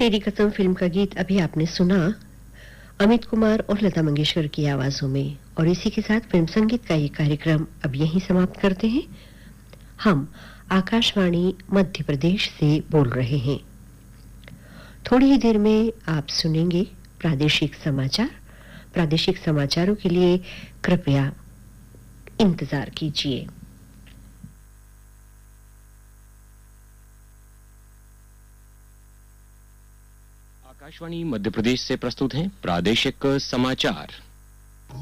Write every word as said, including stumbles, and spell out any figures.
तेरी कसम फिल्म का गीत अभी आपने सुना अमित कुमार और लता मंगेशकर की आवाजों में। और इसी के साथ फिल्म संगीत का ये कार्यक्रम अब यहीं समाप्त करते हैं। हम आकाशवाणी मध्य प्रदेश से बोल रहे हैं। थोड़ी ही देर में आप सुनेंगे प्रादेशिक समाचार। प्रादेशिक समाचारों के लिए कृपया इंतजार कीजिए। आकाशवाणी मध्य प्रदेश से प्रस्तुत हैं प्रादेशिक समाचार।